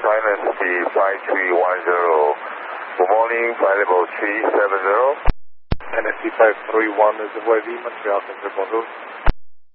China City 5310. Good morning, flight level 370. NSC 531 is the word, Montreal Center, bonjour.